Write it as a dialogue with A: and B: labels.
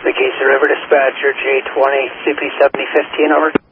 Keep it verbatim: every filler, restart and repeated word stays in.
A: Vacation River Dispatcher, J twenty, C P seventy fifteen, over.